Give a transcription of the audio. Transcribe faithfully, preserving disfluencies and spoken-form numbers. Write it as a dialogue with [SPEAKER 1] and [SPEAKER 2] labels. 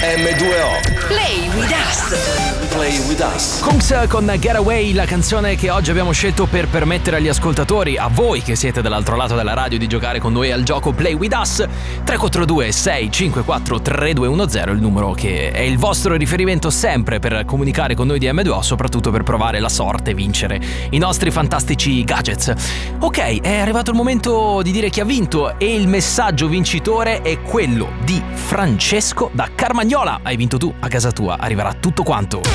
[SPEAKER 1] emme due o.
[SPEAKER 2] Play with us.
[SPEAKER 1] Play with us.
[SPEAKER 3] Kungs con Getaway, la canzone che oggi abbiamo scelto per permettere agli ascoltatori, a voi che siete dall'altro lato della radio, di giocare con noi al gioco Play with us. Tre quattro due sei cinque quattro tre due uno zero, il numero che è il vostro riferimento sempre per comunicare con noi di emme due o, soprattutto per provare la sorte, vincere i nostri fantastici gadgets. Ok, è arrivato il momento di dire chi ha vinto e il messaggio vincitore è quello di Francesco da Carmagnola. Hai vinto tu, a casa tua arriverà tutto quanto.